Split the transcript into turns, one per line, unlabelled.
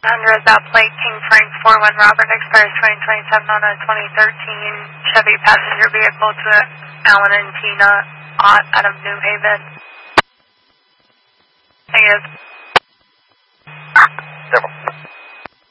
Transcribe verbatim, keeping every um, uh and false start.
Hundred that plate King Frank four one Robert expires twenty twenty-seven on a twenty thirteen Chevy passenger vehicle to Alan and Tina Ott out of New Haven. Negative.